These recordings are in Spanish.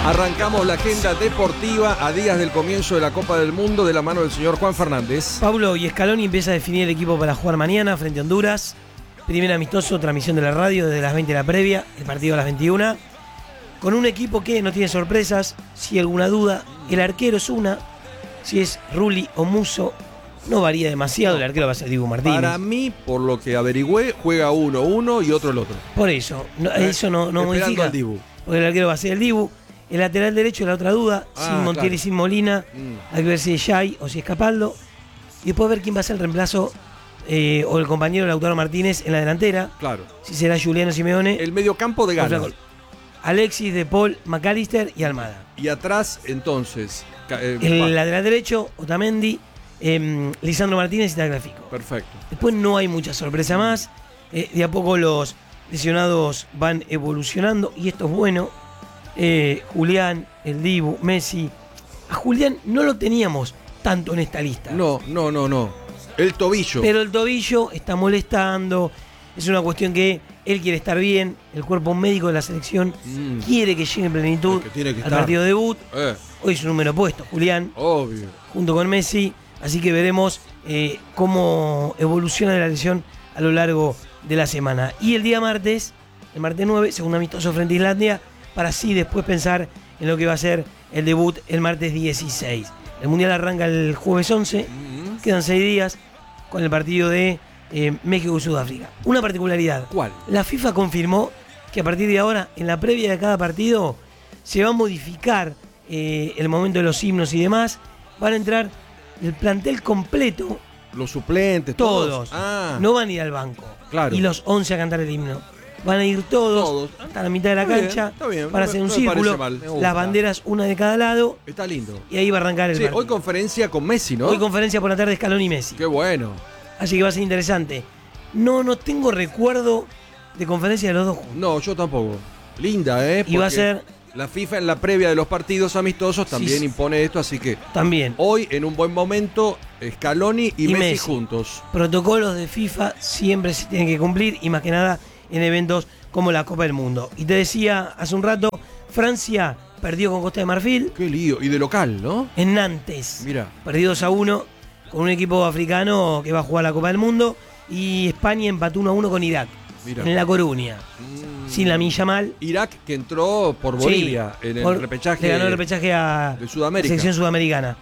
Arrancamos la agenda deportiva a días del comienzo de la Copa del Mundo de la mano del señor Juan Fernández. Pablo, y Scaloni empieza a definir el equipo para jugar mañana frente a Honduras. Primer amistoso, transmisión de la radio desde las 20 de la previa, el partido a las 21. Con un equipo que no tiene sorpresas, si hay alguna duda, el arquero es una. Si es Rulli o Musso, no varía demasiado, el arquero va a ser Dibu Martínez. Para mí, por lo que averigüé, juega uno y otro el otro. Por eso, eso no modifica. Al Dibu. Porque el arquero va a ser el Dibu. El lateral derecho es la otra duda, sin Montiel y sin Molina. Hay que ver si es Jai o si es Capaldo. Y después ver quién va a ser el reemplazo o el compañero Lautaro Martínez en la delantera. Claro. Si será Juliano Simeone. El mediocampo de Gana. Alexis, De Paul, McAllister y Almada. Y atrás, entonces. El lateral derecho, Otamendi, Lisandro Martínez y Tagliafico. Perfecto. Después no hay mucha sorpresa más. De a poco los lesionados van evolucionando y esto es bueno. Julián, el Dibu, Messi. A Julián no lo teníamos tanto en esta lista. No. El tobillo. Pero el tobillo está molestando. Es una cuestión que él quiere estar bien. El cuerpo médico de la selección quiere que llegue en plenitud al partido de debut. Hoy es un número puesto, Julián. Obvio. Junto con Messi. Así que veremos cómo evoluciona la lesión a lo largo de la semana. Y el día martes, el martes 9, segundo amistoso frente a Islandia, para así después pensar en lo que va a ser el debut el martes 16. El Mundial arranca el jueves 11, quedan 6 días con el partido de México y Sudáfrica. Una particularidad. ¿Cuál? La FIFA confirmó que a partir de ahora, en la previa de cada partido, se va a modificar el momento de los himnos y demás. Van a entrar el plantel completo. Los suplentes, todos. No van a ir al banco. Claro. Y los 11 a cantar el himno. Van a ir todos hasta la mitad de la cancha para hacer un círculo, las banderas una de cada lado. Está lindo. Y ahí va a arrancar el partido. Hoy conferencia con Messi, ¿no? Hoy conferencia por la tarde Scaloni y Messi. Qué bueno. Así que va a ser interesante. No tengo recuerdo de conferencia de los dos juntos. No, yo tampoco. Linda, ¿eh? Y va a ser... La FIFA en la previa de los partidos amistosos también impone esto, así que... También. Hoy, en un buen momento, Scaloni y Messi juntos. Protocolos de FIFA siempre se tienen que cumplir y más que nada en eventos como la Copa del Mundo. Y te decía hace un rato, Francia perdió con Costa de Marfil. Qué lío. Y de local, ¿no? En Nantes. Mira. Perdió 2-1 con un equipo africano que va a jugar la Copa del Mundo. Y España empató 1-1 con Irak. Mira. En La Coruña. Sin Lamine Yamal. Irak que entró por Bolivia en el repechaje. Le ganó el repechaje a de Sudamérica. La selección sudamericana.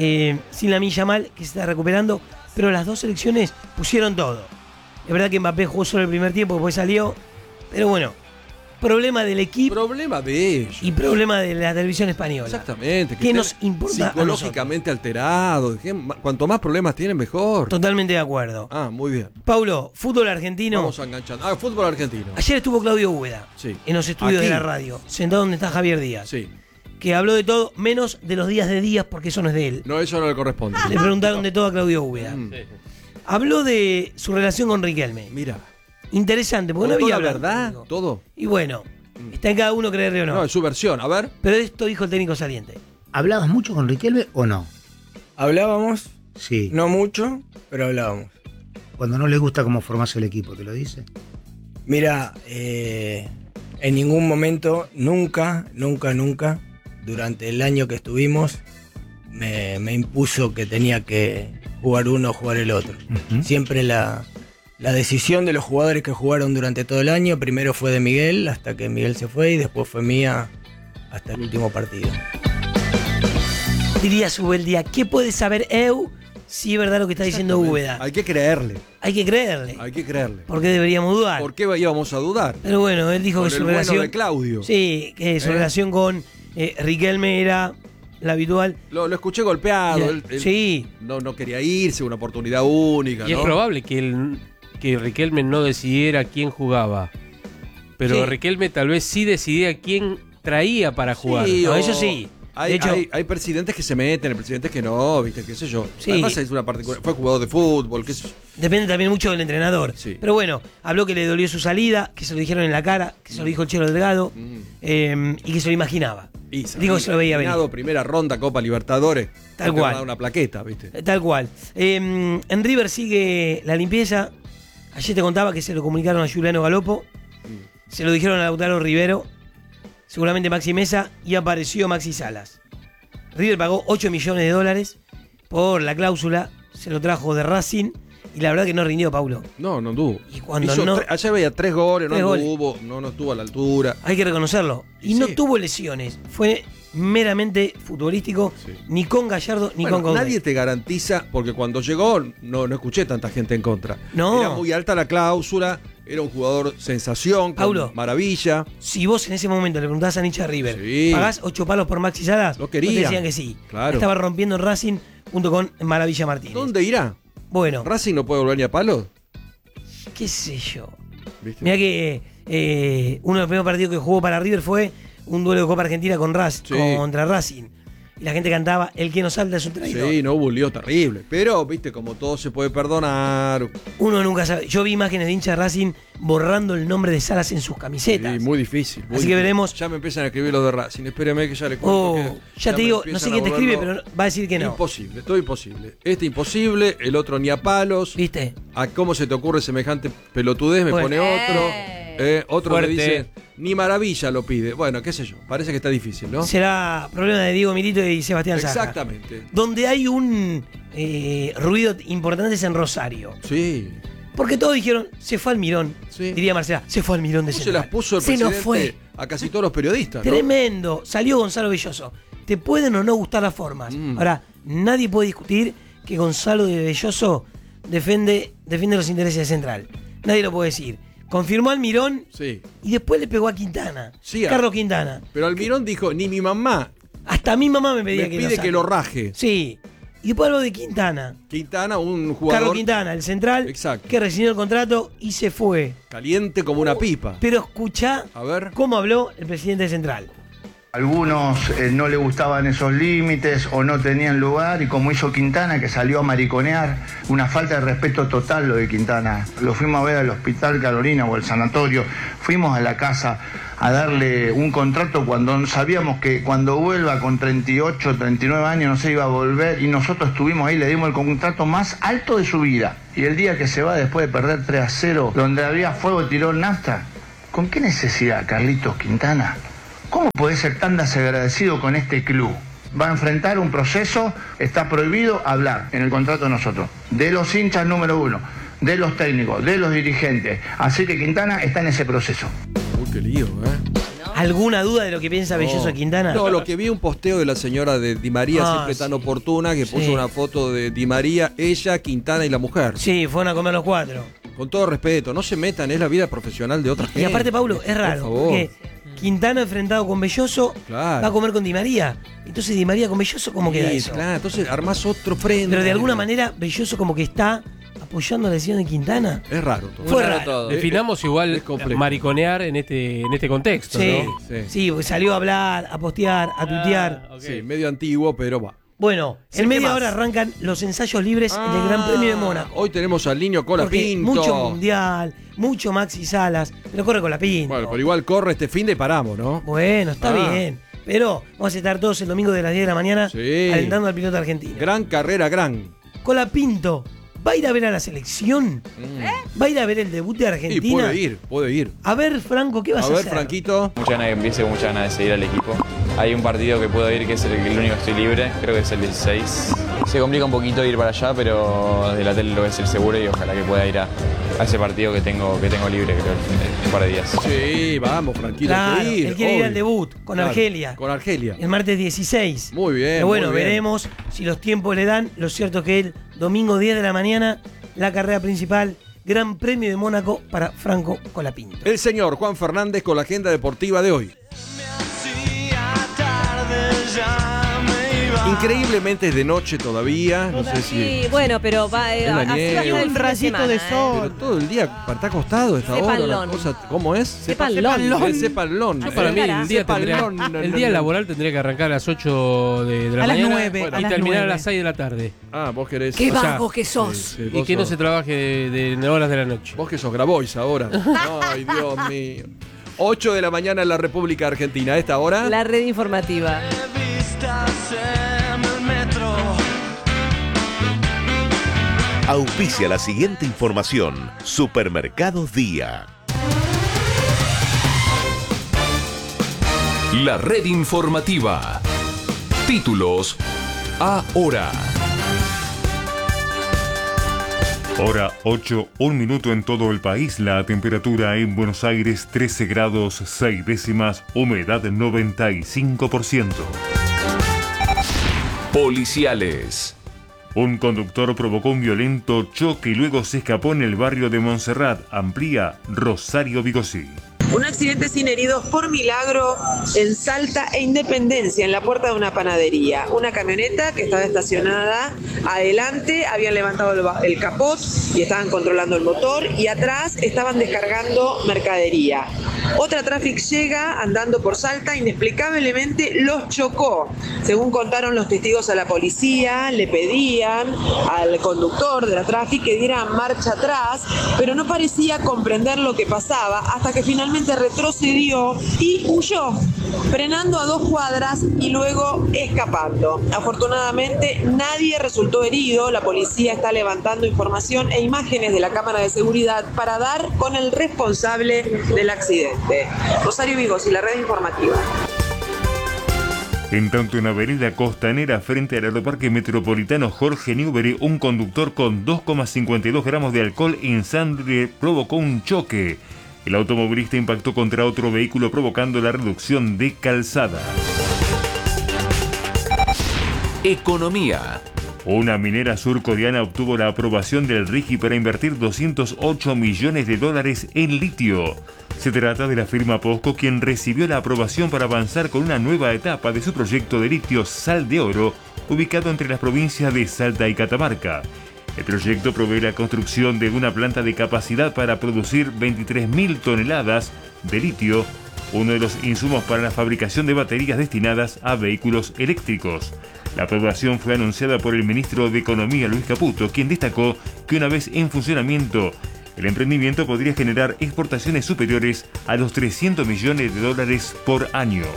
Sin Lamine Yamal, que se está recuperando. Pero las dos selecciones pusieron todo. Es verdad que Mbappé jugó solo el primer tiempo, después salió. Pero bueno, problema del equipo. Problema de ellos. Y problema de la televisión española. Exactamente. ¿Qué nos importa? Psicológicamente alterado. Cuanto más problemas tienen, mejor. Totalmente de acuerdo. Muy bien. Paulo, fútbol argentino. Vamos a enganchar. Fútbol argentino. Ayer estuvo Claudio Úbeda en los estudios de la radio, sentado donde está Javier Díaz. Sí. Que habló de todo, menos de los días de Díaz, porque eso no es de él. No, eso no le corresponde. Le preguntaron de todo a Claudio Úbeda. Habló de su relación con Riquelme. Mira. Interesante, porque no había hablado. ¿Verdad? Todo. Y bueno, está en cada uno creerle o no. No, es su versión, a ver. Pero esto dijo el técnico saliente. ¿Hablabas mucho con Riquelme o no? Hablábamos. Sí. No mucho, pero hablábamos. Cuando no le gusta cómo formás el equipo, ¿te lo dice? Mira, en ningún momento, nunca, durante el año que estuvimos, me impuso que tenía que jugar uno o jugar el otro. Siempre la decisión de los jugadores que jugaron durante todo el año, primero fue de Miguel, hasta que Miguel se fue, y después fue mía hasta el último partido. Diría Subeldía, ¿qué puede saber Eu si es verdad lo que está diciendo Úbeda? Hay que creerle. Hay que creerle. Hay que creerle. ¿Por qué deberíamos dudar? ¿Por qué íbamos a dudar? Pero bueno, él dijo con que el su relación... de Claudio. Sí, que su relación con Riquelme era la habitual. Lo escuché golpeado. Él sí. No quería irse, una oportunidad única. Y es probable que Riquelme no decidiera quién jugaba. Pero Riquelme tal vez sí decidía quién traía para jugar. Sí, no, eso sí. Hay presidentes que se meten, hay presidentes que no, viste, qué sé yo. Sí. Además es una particular, fue jugador de fútbol, qué sé yo. Depende también mucho del entrenador. Sí. Pero bueno, habló que le dolió su salida, que se lo dijeron en la cara, que se lo dijo el Chelo Delgado, y que se lo imaginaba. Digo que se lo veía venir. Primera ronda Copa Libertadores. Tal cual. Una plaqueta, viste. Tal cual. En River sigue la limpieza. Ayer te contaba que se lo comunicaron a Juliano Galopo. Se lo dijeron a Lautaro Rivero. seguramente Maxi Mesa, y apareció Maxi Salas. River pagó $8 millones por la cláusula, se lo trajo de Racing, y la verdad que no rindió, Paulo. No anduvo. Y cuando ayer veía 3 goles, no tres goles. anduvo, no estuvo a la altura. Hay que reconocerlo. Y Sí. no tuvo lesiones. Fue meramente futbolístico, Sí. ni con Gallardo ni Bueno, con Coudet. nadie te garantiza, porque cuando llegó no escuché tanta gente en contra. No. Era muy alta la cláusula, era un jugador sensación, con Paulo. maravilla. Si vos en ese momento le preguntás a Nicha River, Sí. ¿pagás 8 palos por Maxi Salas? Lo quería. No te decían que sí. Claro. Estaba rompiendo en Racing junto con Maravilla Martínez. ¿Dónde irá? Bueno, ¿Racing no puede volver ni a palos? qué sé yo. ¿Viste? Mirá que uno de los primeros partidos que jugó para River fue un duelo de Copa Argentina contra Racing. Y la gente cantaba, el que nos salta es un traidor. Sí, no hubo un lío terrible. Pero, viste, como todo se puede perdonar. Uno nunca sabe. Yo vi imágenes de hincha de Racing borrando el nombre de Salas en sus camisetas. Sí, muy difícil. muy Así que difícil. veremos. Ya me empiezan a escribir los de Racing. Espérame que ya le cuento. Oh, que ya te me digo, no empiezan sé a quién te escribe, volverlo- pero va a decir que no. Imposible, todo imposible. Este imposible, el otro ni a palos. ¿Viste? ¿A cómo se te ocurre semejante pelotudez? Me Bueno. pone otro. Otro Fuerte. me dice, ni maravilla lo pide. Bueno, qué sé yo, parece que está difícil, ¿no? Será problema de Diego Milito y Sebastián Saja. Exactamente. Donde hay un ruido importante es en Rosario. Sí. Porque todos dijeron, se fue Almirón. Sí. Diría Marcela, se fue Almirón de Se central. las puso el Se nos presidente fue. a casi todos los periodistas, ¿no? Tremendo. Salió Gonzalo Belloso. Te pueden o no gustar las formas. Ahora, nadie puede discutir que Gonzalo de Belloso defiende los intereses de Central. Nadie lo puede decir. Confirmó Almirón Sí. y después le pegó a Quintana. Sí, Carlos Quintana. Pero Almirón dijo, ni mi mamá Hasta mi mamá me pedía me que pide lo saque. que lo raje. Sí. Y después algo de Quintana. Quintana, un jugador Carlos Quintana, el central, Exacto. que rescindió el contrato y se fue. caliente como una pipa. Pero escuchá A ver. cómo habló el presidente de Central. Algunos no le gustaban esos límites o no tenían lugar y como hizo Quintana que salió a mariconear, una falta de respeto total lo de Quintana. Lo fuimos a ver al Hospital Carolina o al sanatorio, fuimos a la casa a darle un contrato cuando sabíamos que cuando vuelva con 38, 39 años no se iba a volver y nosotros estuvimos ahí, le dimos el contrato más alto de su vida. Y el día que se va después de perder 3-0, donde había fuego tiró nafta, ¿con qué necesidad, Carlitos Quintana? ¿Cómo podés ser tan desagradecido con este club? Va a enfrentar un proceso, está prohibido hablar en el contrato de nosotros, de los hinchas número 1, de los técnicos, de los dirigentes. Así que Quintana está en ese proceso. Uy, qué lío, ¿Alguna duda de lo que piensa Belloso de Quintana? No, lo que vi un posteo de la señora de Di María, siempre tan sí. oportuna, que puso Sí. una foto de Di María, ella, Quintana y la mujer. Sí, fueron a comer los 4. Con todo respeto, no se metan, es la vida profesional de otra gente. Y aparte, Paulo, es Por raro, favor. porque Quintana enfrentado con Belloso Claro. va a comer con Di María. Entonces, Di María con Belloso, ¿cómo queda Sí, eso? claro, entonces armás otro frente. Pero de alguna manera, Belloso como que está apoyando la decisión de Quintana. Es raro todo. Fue Raro raro. todo. Definamos igual es complejo. mariconear en este contexto, Sí, ¿no? Sí. sí, porque salió a hablar, a postear, a tuitear. Ok. Sí, medio antiguo, pero va. Bueno, Sí, en ¿qué media más? hora arrancan los ensayos libres en el Gran Premio de Mónaco. Hoy tenemos al niño Cola Porque Pinto. mucho mundial, mucho Maxi Salas, pero corre con la Pinto. Bueno, pero igual corre este fin de paramos, ¿no? Bueno, está Ah. bien. Pero vamos a estar todos el domingo de las 10 de la mañana Sí. alentando al piloto argentino. Gran carrera, gran. Colapinto, ¿va a ir a ver a la selección? ¿Va a ir a ver el debut de Y Argentina? puede ir. A ver, Franco, ¿qué vas a A ver, hacer? Franquito. Mucha ganas de que empiece, mucha ganas de seguir al equipo. Hay un partido que puedo ir que es el único que estoy libre, creo que es el 16. Se complica un poquito ir para allá, pero desde la tele lo voy a decir seguro y ojalá que pueda ir a ese partido que tengo libre, creo, en un par de días. Sí, vamos, Franquito. Claro, hay que ir, él quiere ir obvio. al debut con Claro, Argelia. Con Argelia. El martes 16. Muy bien. Pero bueno, muy bien. veremos si los tiempos le dan. Lo cierto es que el domingo 10 de la mañana, la carrera principal, Gran Premio de Mónaco para Franco Colapinto. El señor Juan Fernández con la agenda deportiva de hoy. Increíblemente es de noche todavía. No sé si. Sí, bueno, pero va, Es la así va a nieve. ser el fin de rayito de semana, sol. Pero todo el día está acostado esta hora. Cepalón. La cosa, ¿cómo es? Cepalón. El cepalón. Yo para mí el día, Cepalón, el día laboral tendría que arrancar a las 8 de la A las mañana 9, y a las terminar 9. a las 6 de la tarde. Ah, vos querés. Qué O sea, vago que sos. Sí, Y vos que no sos- se trabaje de horas de la noche. Vos que sos Grabois ahora. Ay, Dios mío. 8 de la mañana en la República Argentina. ¿A esta hora? La red informativa. Auspicia la siguiente información. Supermercados Día. La red informativa. Títulos ahora. Hora 8, 1 minuto en todo el país. La temperatura en Buenos Aires 13 grados 6 décimas, humedad 95%. Policiales. Un conductor provocó un violento choque y luego se escapó en el barrio de Montserrat. Amplía Rosario Vigosí. Un accidente sin heridos por milagro en Salta e Independencia, en la puerta de una panadería. Una camioneta que estaba estacionada adelante, habían levantado el capot y estaban controlando el motor, y atrás estaban descargando mercadería. Otra Traffic llega andando por Salta, inexplicablemente los chocó. Según contaron los testigos a la policía, le pedían al conductor de la Traffic que diera marcha atrás, pero no parecía comprender lo que pasaba hasta que finalmente retrocedió y huyó, frenando a 2 cuadras y luego escapando. Afortunadamente nadie resultó herido. La policía está levantando información e imágenes de la cámara de seguridad para dar con el responsable del accidente. Rosario Vigos y la red informativa. En tanto, en Avenida Costanera, frente al Aeroparque Metropolitano Jorge Newbery, un conductor con 2,52 gramos de alcohol en sangre provocó un choque. El automovilista impactó contra otro vehículo, provocando la reducción de calzada. Economía. Una minera surcoreana obtuvo la aprobación del RIGI para invertir $208 millones en litio. Se trata de la firma POSCO, quien recibió la aprobación para avanzar con una nueva etapa de su proyecto de litio Sal de Oro, ubicado entre las provincias de Salta y Catamarca. El proyecto prevé la construcción de una planta de capacidad para producir 23.000 toneladas de litio, uno de los insumos para la fabricación de baterías destinadas a vehículos eléctricos. La aprobación fue anunciada por el ministro de Economía, Luis Caputo, quien destacó que una vez en funcionamiento, el emprendimiento podría generar exportaciones superiores a los $300 millones por año.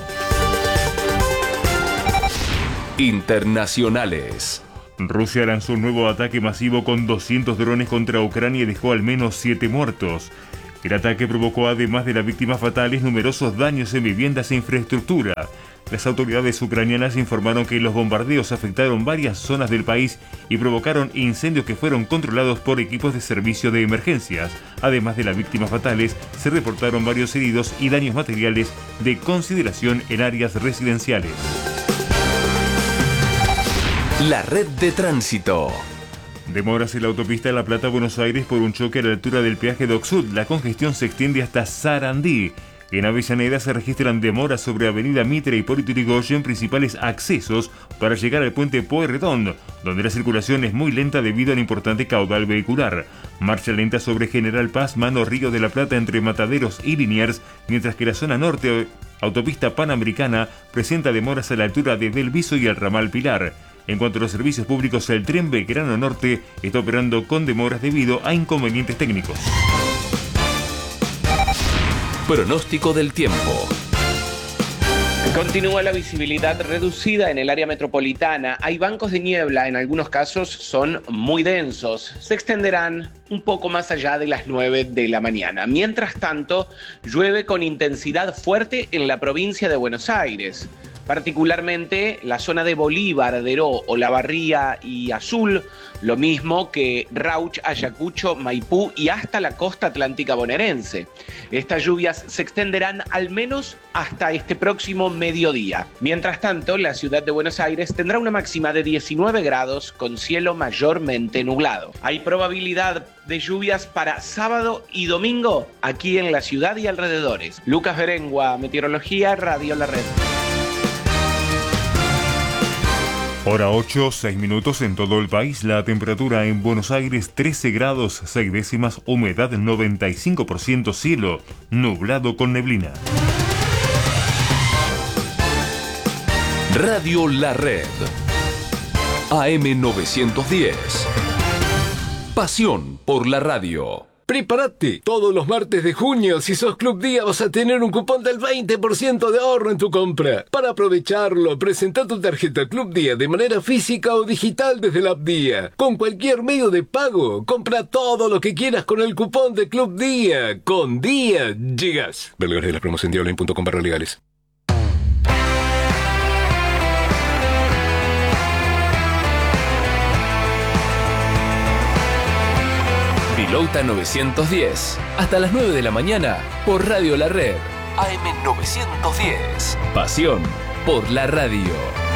Internacionales. Rusia lanzó un nuevo ataque masivo con 200 drones contra Ucrania y dejó al menos 7 muertos. El ataque provocó, además de las víctimas fatales, numerosos daños en viviendas e infraestructura. Las autoridades ucranianas informaron que los bombardeos afectaron varias zonas del país y provocaron incendios que fueron controlados por equipos de servicio de emergencias. Además de las víctimas fatales, se reportaron varios heridos y daños materiales de consideración en áreas residenciales. La red de tránsito. Demoras en la autopista La Plata-Buenos Aires por un choque a la altura del peaje de Oxud. La congestión se extiende hasta Sarandí. En Avellaneda se registran demoras sobre Avenida Mitre y Hipólito Yrigoyen, principales accesos para llegar al puente Pueyrredón, donde la circulación es muy lenta debido al importante caudal vehicular. Marcha lenta sobre General Paz, mano Río de la Plata entre Mataderos y Liniers, mientras que la zona norte, autopista Panamericana, presenta demoras a la altura de Belviso y el ramal Pilar. En cuanto a los servicios públicos, el tren Belgrano Norte está operando con demoras debido a inconvenientes técnicos. Pronóstico del tiempo. Continúa la visibilidad reducida en el área metropolitana. Hay bancos de niebla, en algunos casos son muy densos. Se extenderán un poco más allá de las 9 de la mañana. Mientras tanto, llueve con intensidad fuerte en la provincia de Buenos Aires. Particularmente la zona de Bolívar, Deró, Olavarría y Azul, lo mismo que Rauch, Ayacucho, Maipú y hasta la costa atlántica bonaerense. Estas lluvias se extenderán al menos hasta este próximo mediodía. Mientras tanto, la ciudad de Buenos Aires tendrá una máxima de 19 grados con cielo mayormente nublado. Hay probabilidad de lluvias para sábado y domingo aquí en la ciudad y alrededores. Lucas Berengua, Meteorología, Radio La Red. Hora 8, 6 minutos en todo el país. La temperatura en Buenos Aires 13 grados 6 décimas, humedad 95%, cielo nublado con neblina. Radio La Red. AM 910. Pasión por la radio. Prepárate, todos los martes de junio, si sos Club Día vas a tener un cupón del 20% de ahorro en tu compra. Para aprovecharlo, presenta tu tarjeta Club Día de manera física o digital desde la app Día. Con cualquier medio de pago, compra todo lo que quieras con el cupón de Club Día. Con Día llegas. Ver de la promoción de online.com/legales. Pilouta 910. Hasta las 9 de la mañana por Radio La Red. AM 910. Pasión por la radio.